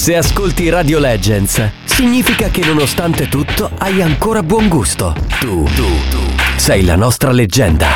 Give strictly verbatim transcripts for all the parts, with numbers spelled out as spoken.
Se ascolti Radio Legends, significa che nonostante tutto hai ancora buon gusto. Tu, tu, tu sei la nostra leggenda.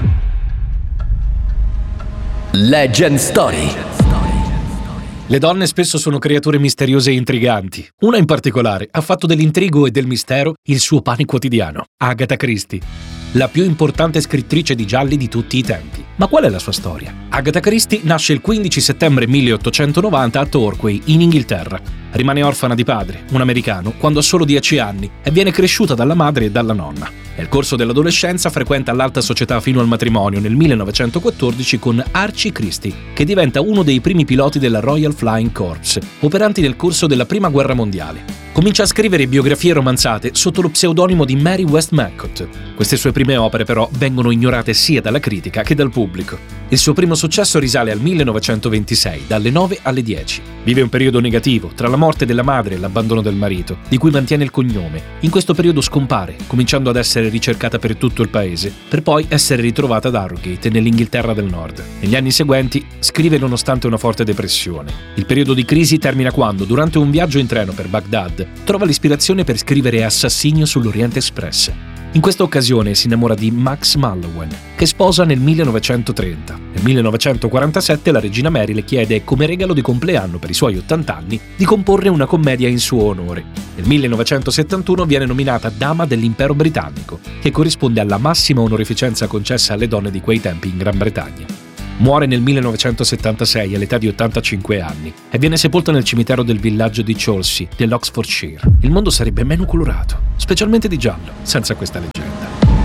Legend Story. Le donne spesso sono creature misteriose e intriganti. Una in particolare ha fatto dell'intrigo e del mistero il suo pane quotidiano. Agatha Christie, la più importante scrittrice di gialli di tutti i tempi. Ma qual è la sua storia? Agatha Christie nasce il quindici settembre milleottocentonovanta a Torquay, in Inghilterra. Rimane orfana di padre, un americano, quando ha solo dieci anni e viene cresciuta dalla madre e dalla nonna. Nel corso dell'adolescenza frequenta l'alta società fino al matrimonio nel millenovecentoquattordici con Archie Christie, che diventa uno dei primi piloti della Royal Flying Corps, operanti nel corso della Prima Guerra Mondiale. Comincia a scrivere biografie romanzate sotto lo pseudonimo di Mary Westmacott. Queste sue prime opere però vengono ignorate sia dalla critica che dal pubblico. Il suo primo successo risale al millenovecentoventisei, dalle nove alle dieci. Vive un periodo negativo, tra la morte della madre e l'abbandono del marito, di cui mantiene il cognome. In questo periodo scompare, cominciando ad essere ricercata per tutto il paese, per poi essere ritrovata ad Harrogate, nell'Inghilterra del Nord. Negli anni seguenti scrive nonostante una forte depressione. Il periodo di crisi termina quando, durante un viaggio in treno per Baghdad, trova l'ispirazione per scrivere Assassinio sull'Oriente Express. In questa occasione si innamora di Max Mallowan, che sposa nel millenovecentotrenta. Nel millenovecentoquarantasette la regina Mary le chiede, come regalo di compleanno per i suoi ottanta anni, di comporre una commedia in suo onore. Nel millenovecentosettantuno viene nominata Dama dell'Impero Britannico, che corrisponde alla massima onorificenza concessa alle donne di quei tempi in Gran Bretagna. Muore nel millenovecentosettantasei all'età di ottantacinque anni e viene sepolta nel cimitero del villaggio di Chelsea, nell'Oxfordshire. Il mondo sarebbe meno colorato, specialmente di giallo, senza questa leggenda.